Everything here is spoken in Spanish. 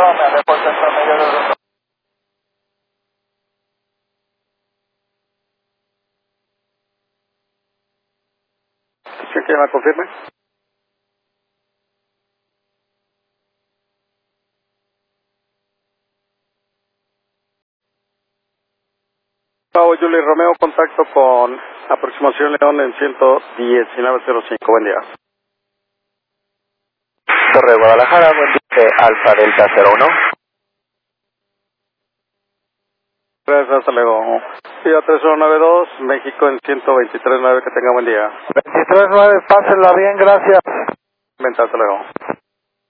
medio, me alejo el centro medio del rumbo. ¿Sí que me confirme? Pau Juli Romeo, contacto con aproximación León en 119.05. Buen día. Torre Guadalajara, buen día, Alfa Delta 01. Gracias, hasta luego. Vía 3092, México en 123.9, que tenga buen día. 23.9, pásenla bien, gracias. Venta, hasta luego.